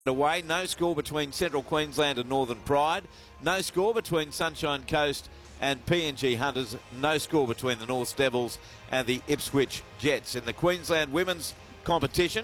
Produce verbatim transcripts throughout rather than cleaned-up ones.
Away, no score between Central Queensland and Northern Pride, no score between Sunshine Coast and P N G Hunters, no score between the North Devils and the Ipswich Jets. In the Queensland women's competition,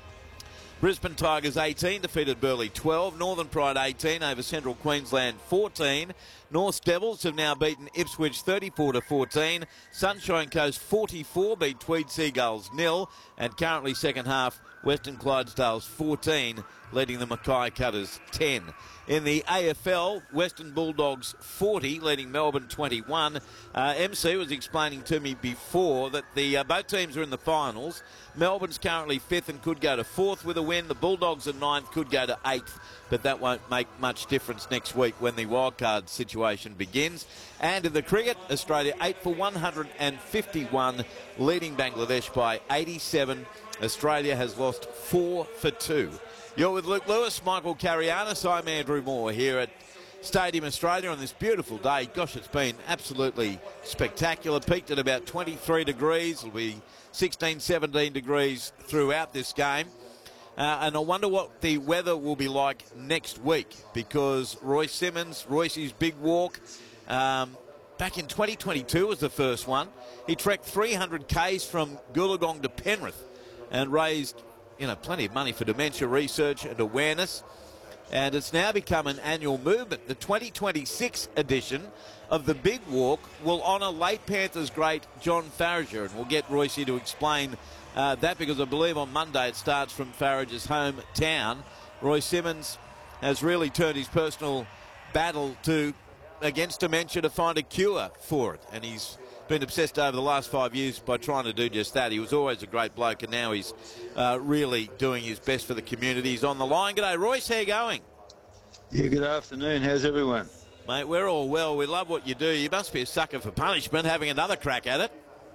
Brisbane Tigers eighteen defeated Burleigh twelve, Northern Pride eighteen over Central Queensland fourteen. North Devils have now beaten Ipswich thirty-four to fourteen. Sunshine Coast forty-four beat Tweed Seagulls nil, and currently second half Western Clydesdales fourteen, leading the Mackay Cutters ten. In the A F L, Western Bulldogs forty, leading Melbourne twenty-one. Uh, M C was explaining to me before that the uh, both teams are in the finals. Melbourne's currently fifth and could go to fourth with a win. The Bulldogs are ninth, could go to eighth, but that won't make much difference next week when the wildcard situation begins. And in the cricket, Australia eight for one hundred fifty-one, leading Bangladesh by eighty-seven. Australia has lost four for two. You're with Luke Lewis, Michael Carianis. I'm Andrew Moore here at Stadium Australia on this beautiful day. Gosh, it's been absolutely spectacular. Peaked at about twenty-three degrees. It'll be sixteen, seventeen degrees throughout this game. Uh, and I wonder what the weather will be like next week, because Roy Simmons, Royce's big walk, um, back in twenty twenty-two was the first one. He trekked three hundred kays from Goolagong to Penrith and raised, you know, plenty of money for dementia research and awareness. And it's now become an annual movement. The twenty twenty-six edition of the Big Walk will honour late Panthers great John Farriger, and we'll get Royce to explain uh, that, because I believe on Monday it starts from Farriger's hometown. Roy Simmons has really turned his personal battle to against dementia to find a cure for it, and he's been obsessed over the last five years by trying to do just that. He was always a great bloke, and now he's uh, really doing his best for the community. He's on the line. G'day, Royce. How you going? Yeah, good afternoon. How's everyone? Mate, we're all well. We love what you do. You must be a sucker for punishment, having another crack at it.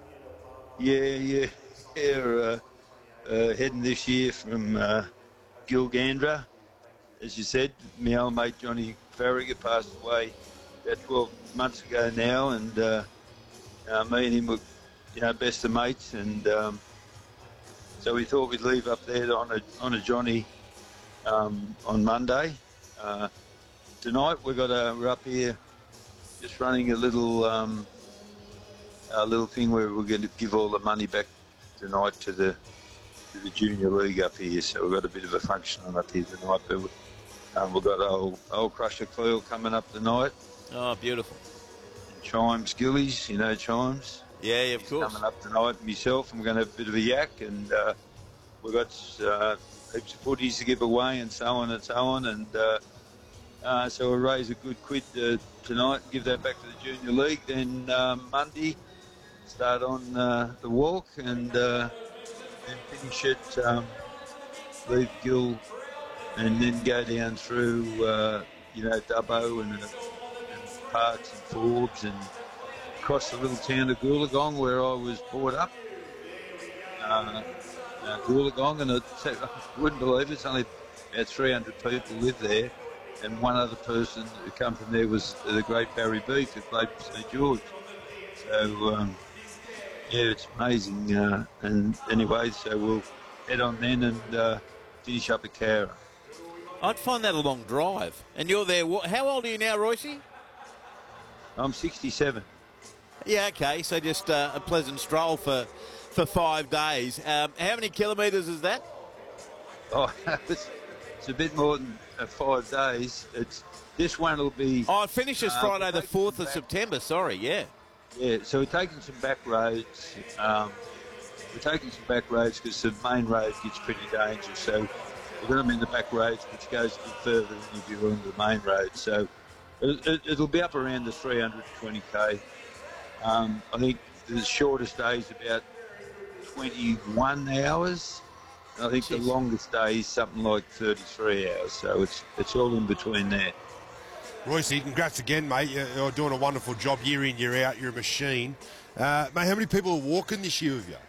Yeah, yeah. Yeah, uh, uh, heading this year from uh, Gilgandra. As you said, my old mate Johnny Farriger passed away about twelve months ago now, and uh, Uh, me and him were, you know, best of mates, and um, so we thought we'd leave up there on a on a Johnny um, on Monday. Uh, tonight we got a, we're up here just running a little um, a little thing where we're going to give all the money back tonight to the to the junior league up here. So we've got a bit of a function on up here tonight. But um, we've got old old Crusher Cleel coming up tonight. Oh, beautiful. Chimes Gillies, you know Chimes. Yeah, yeah, of He's course. coming up tonight. Myself, I'm going to have a bit of a yak, and uh, we've got uh, heaps of footies to give away, and so on and so on. And uh, uh, so we'll raise a good quid uh, tonight, give that back to the junior league. Then um, Monday, start on uh, the walk, and uh, then finish it, um, leave Gill, and then go down through, uh, you know, Dubbo and. Uh, Parts and Forbes, and across the little town of Goolagong where I was brought up. Uh, uh, Goolagong, and it, I wouldn't believe it, it's only about three hundred people live there, and one other person who come from there was the great Barry Beef, who played for Saint George. So, um, yeah, it's amazing. Uh, and anyway, so we'll head on then and uh, finish up at Cowra. I'd find that a long drive. And you're there. How old are you now, Royce? I'm sixty-seven. Yeah, okay, so just uh, a pleasant stroll for, for five days. Um, how many kilometres is that? Oh, it's, it's a bit more than uh, five days. It's this one will be. Oh, it finishes uh, Friday the fourth of back, September. Sorry, yeah. Yeah, so we're taking some back roads. Um, we're taking some back roads because the main road gets pretty dangerous. So we've got them in the back roads, which goes a bit further than if you're on the main road. So. It, it, it'll be up around the three hundred twenty k. Um, I think the shortest day is about twenty-one hours. I think Jeez. The longest day is something like thirty-three hours. So it's it's all in between there. Royce, congrats again, mate. You're doing a wonderful job year in, year out. You're a machine. Uh, mate, how many people are walking this year with you?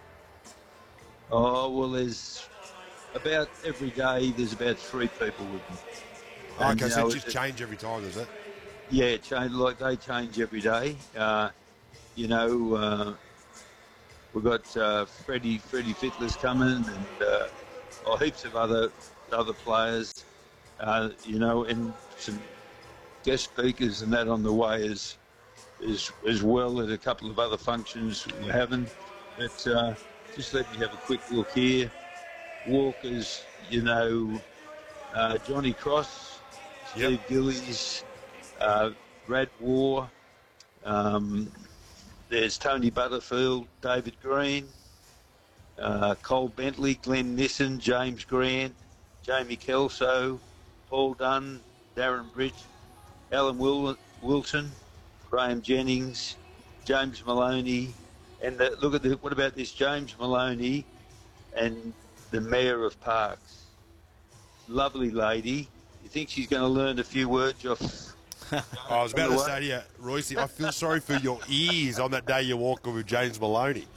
Oh, well, there's about every day there's about three people with me. And, okay, so know, it just it, change every time, does it? Yeah, change like they change every day. Uh, you know, uh, we've got uh, Freddie Freddie Fittler's coming, and uh, oh, heaps of other other players, uh, you know, and some guest speakers and that on the way as, as, as well at a couple of other functions we're having. But uh, just let me have a quick look here. Walkers, you know, uh, Johnny Cross, Steve Yep. Gillies, uh, Brad War, um, there's Tony Butterfield, David Green, uh, Cole Bentley, Glenn Nissen, James Grant, Jamie Kelso, Paul Dunn, Darren Bridge, Alan Wil- Wilson, Graham Jennings, James Maloney, and the, look at the, what about this James Maloney and the Mayor of Parks. Lovely lady. You think she's going to learn a few words off? I was about to say to you, Royce, I feel sorry for your ears on that day you're walking with James Maloney.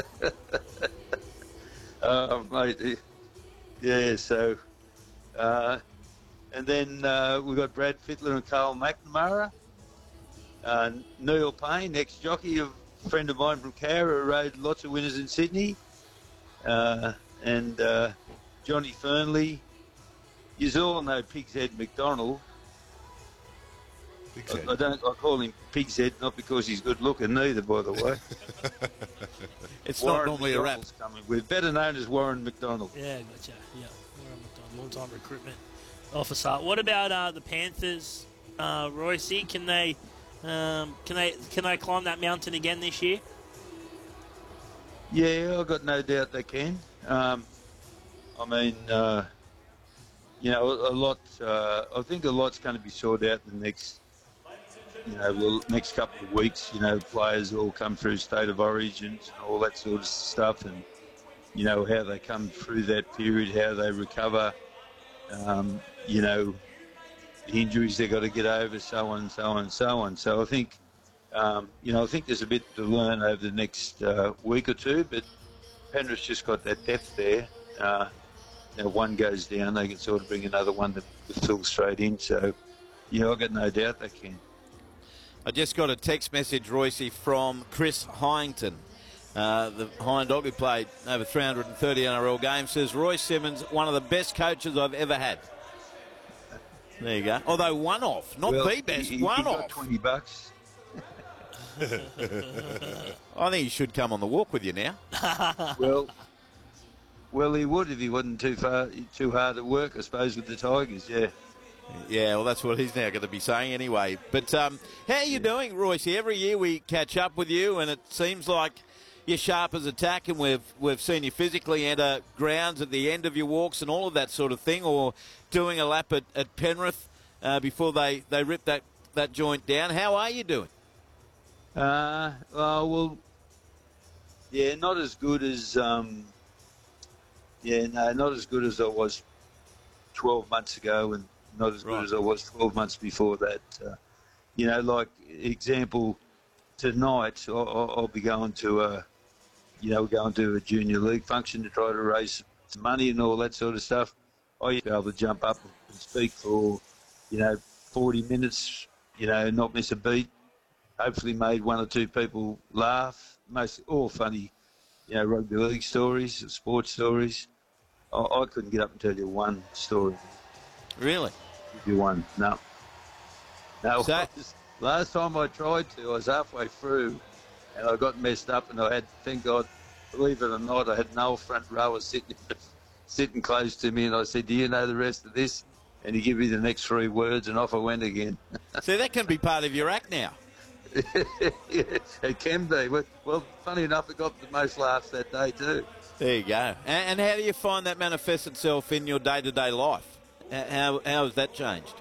uh, mate, yeah, so... Uh, and then uh, we've got Brad Fittler and Carl McNamara. Uh, Neil Payne, ex-jockey, a friend of mine from Cowra, who rode lots of winners in Sydney. Uh, and uh, Johnny Fernley. You all know Pig's Head McDonald. Pig's Head. I, I don't. I call him Pig's Head not because he's good looking neither, by the way. It's Warren not normally a rap. McDonald's coming with, better known as Warren McDonald. Yeah, gotcha. Yeah, Warren McDonald, long-time recruitment officer. What about uh, the Panthers, uh, Royce? Can they, um, can they, can they climb that mountain again this year? Yeah, I've got no doubt they can. Um, I mean, uh, you know, a, a lot. Uh, I think a lot's going to be sorted out in the next, you know, the next couple of weeks. You know, players all come through state of origins and all that sort of stuff, and you know how they come through that period, how they recover. Um, you know, the injuries they've got to get over, so on, so on, so on. So I think. Um, you know, I think there's a bit to learn over the next uh, week or two, but Penrith's just got that depth there. Uh, you know, one goes down, they can sort of bring another one to, to fill straight in. So, yeah, I've got no doubt they can. I just got a text message, Royce, from Chris Hyington, uh, the Hind Dog who played over three hundred thirty N R L games, says Royce Simmons, one of the best coaches I've ever had. There you go. Although one off, not well, the best, he, he one got off. twenty bucks. I think he should come on the walk with you now. well, well, he would if he wasn't too far, too hard at work, I suppose, with the Tigers. Yeah. Yeah, well, that's what he's now going to be saying anyway. But um, how are you doing, Royce? Every year we catch up with you, and it seems like you're sharp as a tack, and we've we've seen you physically enter grounds at the end of your walks and all of that sort of thing, or doing a lap at, at Penrith uh, before they, they rip that, that joint down. How are you doing? Uh, uh, well, yeah, not as good as, um, yeah, no, not as good as I was twelve months ago, and not as Right. good as I was twelve months before that. Uh, you know, like, example, tonight I'll, I'll be going to a, you know, going to a junior league function to try to raise some money and all that sort of stuff. I used to be able to jump up and speak for, you know, forty minutes, you know, not miss a beat. Hopefully made one or two people laugh. Most all funny, you know, rugby league stories, sports stories. I, I couldn't get up and tell you one story. Really? Give you one. No. No. So- I was- last time I tried to, I was halfway through, and I got messed up, and I had, thank God, believe it or not, I had an old front rower sitting sitting close to me, and I said, "Do you know the rest of this?" And he gave me the next three words, and off I went again. See, that can be part of your act now. Yeah, it can be. Well, well, funny enough, it got the most laughs that day too. There you go. And, and how do you find that manifests itself in your day-to-day life? H- How, how has that changed?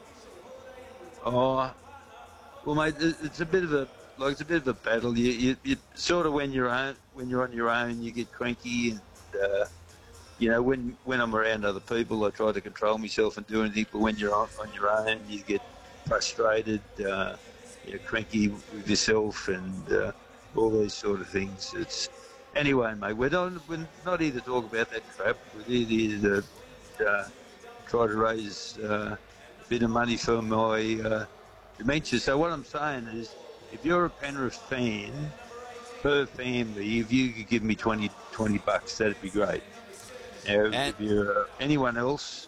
Oh, well, mate, it- it's a bit of a like it's a bit of a battle. You, you, you sort of when you're on when you're on your own, you get cranky, and uh, you know when when I'm around other people, I try to control myself and do anything. But when you're on, on your own, you get frustrated, uh, you're cranky with yourself, and uh, all these sort of things. It's anyway, mate. We're not we're not here to talk about that crap. We're here to uh, try to raise uh, a bit of money for my uh, dementia. So what I'm saying is, if you're a Penrith fan, per family, if you could give me twenty, twenty bucks, that'd be great. Now, And- if you're anyone else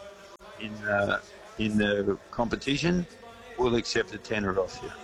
in uh, in the competition, we'll accept a tenner off you.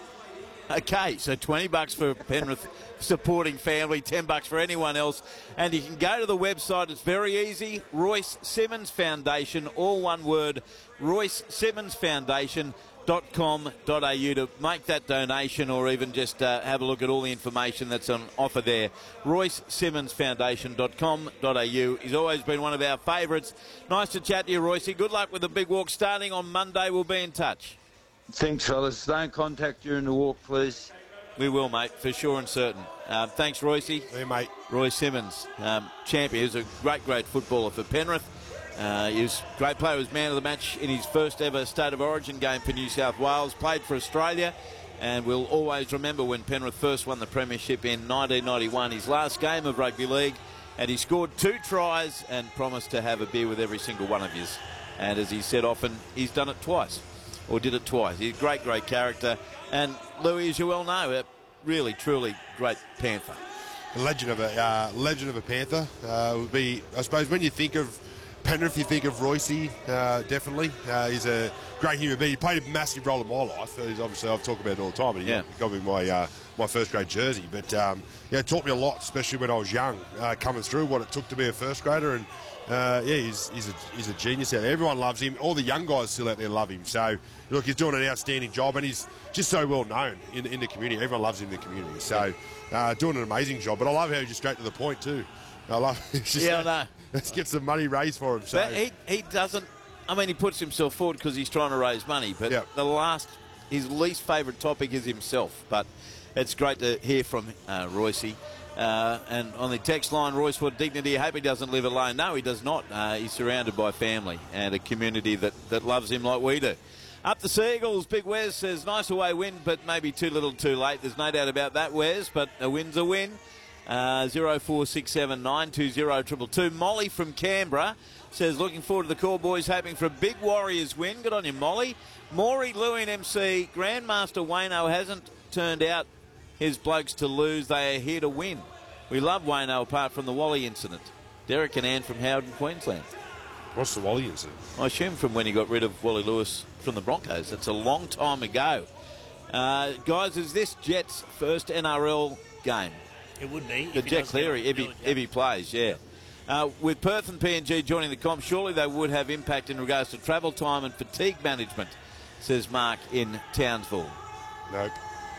Okay, so twenty bucks for Penrith supporting family, ten bucks for anyone else. And you can go to the website. It's very easy. Royce Simmons Foundation, all one word, Royce Simmons Foundation. dot com dot a u to make that donation, or even just uh, have a look at all the information that's on offer there. Royce Simmons Foundation dot com dot a u. He's always been one of our favourites. Nice to chat to you, Royce. Good luck with the big walk starting on Monday. We'll be in touch. Thanks, fellas. Don't contact during the walk, please. We will, mate, for sure and certain. Uh, thanks, Royce. There, mate. Roy Simmons, um, champion. He was a great, great footballer for Penrith. Uh, he was a great player. He was man of the match in his first ever State of Origin game for New South Wales. Played for Australia, and we'll always remember when Penrith first won the premiership in nineteen ninety-one, his last game of rugby league, and he scored two tries and promised to have a beer with every single one of you. And as he said often, he's done it twice, or did it twice. He's a great, great character. And Louis, as you well know, a really, truly great Panther. A legend of a uh, legend of a Panther uh, would be, I suppose, when you think of Penrith, you think of Royce, uh, definitely. Uh, he's a great human being. He played a massive role in my life. He's obviously, I've talked about it all the time, but he, Yeah. he got me my uh, my first grade jersey. But um, yeah, it taught me a lot, especially when I was young, uh, coming through, what it took to be a first grader. And uh, yeah, he's, he's, a, he's a genius out there. Everyone loves him. All the young guys still out there love him. So look, he's doing an outstanding job, and he's just so well known in, in the community. Everyone loves him in the community. So uh, doing an amazing job. But I love how he's just straight to the point too. I love it. Just, Yeah, I know. Let's get some money raised for him. So. But he, he doesn't, I mean, he puts himself forward because he's trying to raise money, but Yep. the last, his least favourite topic is himself. But it's great to hear from uh, Royce. Uh, and on the text line, Royce, what dignity? I hope he doesn't live alone. No, he does not. Uh, he's surrounded by family and a community that, that loves him like we do. Up the Seagulls, Big Wes says, nice away win, but maybe too little too late. There's no doubt about that, Wes, but a win's a win. Uh, zero four six seven nine two zero two two. Molly from Canberra says, looking forward to the call, boys, hoping for a big Warriors win. Good on you, Molly. Maury, Lewin, M C, Grandmaster Wayno hasn't turned out his blokes to lose. They are here to win. We love Wayno apart from the Wally incident. Derek and Ann from Howard in Queensland. What's the Wally incident? I assume from when he got rid of Wally Lewis from the Broncos. That's a long time ago. Uh, guys, is this Jets' first N R L game? It would be. The if he Jack does Cleary, get if he, on the if he plays, yeah. Uh, with Perth and P N G joining the comp, surely they would have impact in regards to travel time and fatigue management, says Mark in Townsville. Nope.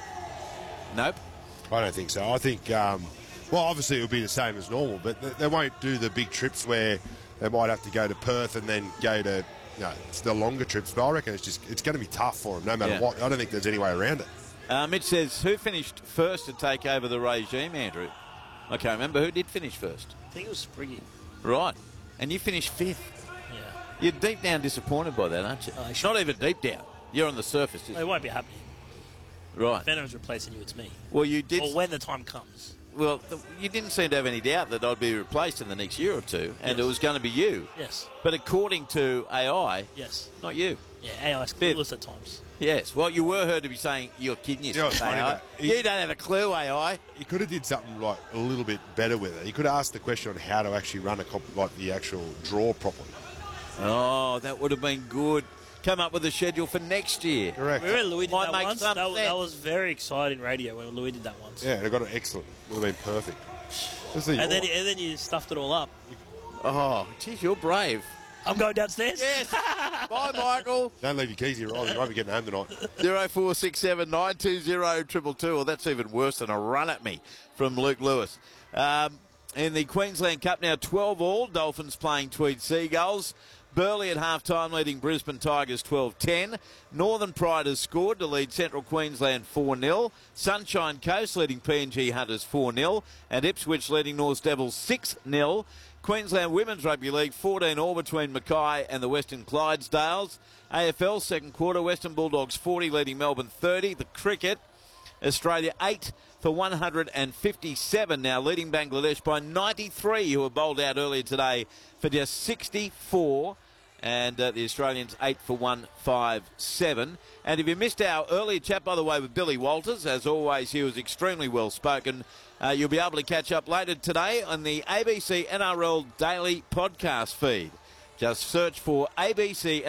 Nope. I don't think so. I think, um, well, obviously it'll be the same as normal, but they, they won't do the big trips where they might have to go to Perth and then go to, you know, it's the longer trips. But I reckon it's just it's going to be tough for them no matter Yeah. what. I don't think there's any way around it. Uh, Mitch says, who finished first to take over the regime, Andrew? I can't remember. Who did finish first? I think it was Spriggy. Right. And you finished fifth. Yeah. You're deep down disappointed by that, aren't you? Oh, Not even deep down. You're on the surface. Just, It won't be happening. right. Venom's replacing you, it's me. Well, you did. Or when the time comes. Well, th- you didn't seem to have any doubt that I'd be replaced in the next year or two, and Yes. it was going to be you. Yes. But according to A I, Yes. not you. Yeah, A I's Fifth. clueless at times. Yes. Well, you were heard to be saying you're kidding You know yourself, what's funny A I. about it? You don't have a clue, A I. He could have did something like a little bit better with it. He could have asked the question on how to actually run a comp- like the actual draw properly. Oh, that would have been good. Come up with a schedule for next year. Correct. Remember Louis did Might that make once? some That, sense. that was very exciting radio when Louis did that once. Yeah, they got it excellent. Would have been perfect. Let's see. And then, and then you stuffed it all up. Oh, geez, you're brave. I'm going downstairs. Yes. Bye, Michael. Don't leave your keys here either. You won't be getting home tonight. Zero four six seven nine two zero triple two. Well, that's even worse than a run at me from Luke Lewis. Um, in the Queensland Cup now, twelve all. Dolphins playing Tweed Seagulls. Burleigh at half-time leading Brisbane Tigers twelve ten. Northern Pride has scored to lead Central Queensland four nil. Sunshine Coast leading P N G Hunters four nil. And Ipswich leading North Devils six nil. Queensland Women's Rugby League fourteen all between Mackay and the Western Clydesdales. A F L second quarter, Western Bulldogs forty leading Melbourne thirty. The cricket, Australia eight for one hundred fifty-seven now, leading Bangladesh by ninety-three, who were bowled out earlier today for just sixty-four. and uh, the Australians eight for one five seven. And if you missed our earlier chat, by the way, with Billy Walters, as always, he was extremely well spoken. Uh, you'll be able to catch up later today on the A B C N R L Daily podcast feed. Just search for A B C